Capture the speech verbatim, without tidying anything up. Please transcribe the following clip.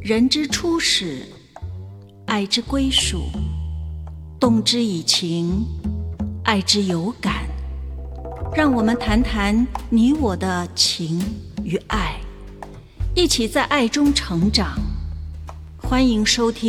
人之初始，爱之归属，动之以情，爱之有感。让我们谈谈你我的情与爱，一起在爱中成长。欢迎收听